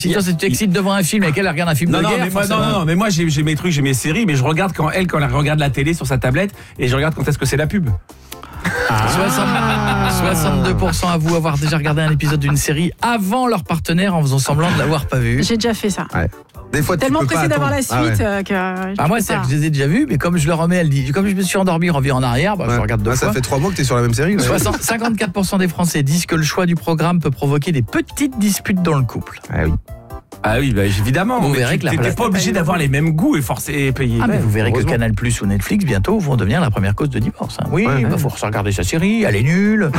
Si toi, tu t'excites devant un film et qu'elle regarde un film de guerre, mais moi j'ai mes trucs, j'ai mes séries, mais je regarde quand elle regarde la télé sur sa tablette et je regarde quand est-ce que c'est la pub. 62% avouent avoir déjà regardé un épisode d'une série avant leur partenaire en faisant semblant de l'avoir pas vu. J'ai déjà fait ça. Ouais. Des fois, Tellement pressé d'avoir la suite que... moi, c'est que je les ai déjà vus, mais comme je le remets, elle dit, comme je me suis endormi, revient en arrière, je regarde deux fois. Ça fait 3 mois que t'es sur la même série. 54% des Français disent que le choix du programme peut provoquer des petites disputes dans le couple. Ah oui, évidemment. Vous verrez que t'es pas obligé d'avoir les mêmes goûts et payer. Mais vous verrez que Canal+ ou Netflix bientôt vont devenir la première cause de divorce. Oui, faut regarder sa série, elle est nulle.